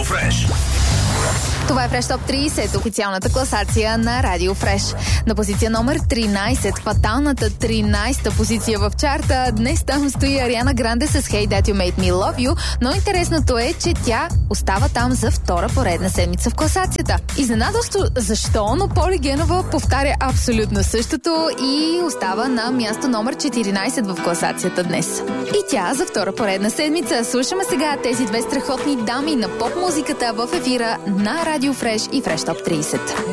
Фреш. Това е Фреш Топ 30, официалната класация на Радио Фреш. На позиция номер 13, фаталната 13-та позиция в чарта. Днес там стои Ариана Гранде с Hey That You Made Me Love You, но интересното е, че тя остава там за втора поредна седмица в класацията. Изненадващо защо, но Поли Генова повтаря абсолютно същото и остава на място номер 14 в класацията днес. И тя за втора поредна седмица. Слушаме сега тези две страхотни дами на поп-музиката в ефира на Радио Фреш и Фреш Топ 30.